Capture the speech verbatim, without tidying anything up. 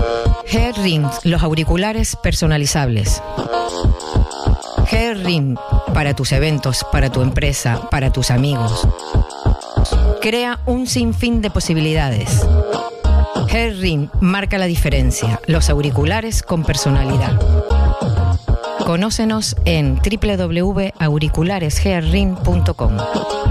HearRing, los auriculares personalizables. HearRing, para tus eventos, para tu empresa, para tus amigos. Crea un sinfín de posibilidades. HearRing marca la diferencia. Los auriculares con personalidad. Conócenos en doble u doble u doble u punto auriculares hearring punto com.